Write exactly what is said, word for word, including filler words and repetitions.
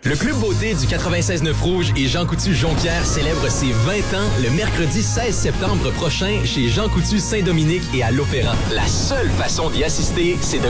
Le Club Beauté du quatre-vingt-seize neuf Rouge et Jean Coutu Jonquière célèbre ses vingt ans le mercredi seize septembre prochain chez Jean Coutu Saint-Dominique et à l'Opéra. La seule façon d'y assister, c'est de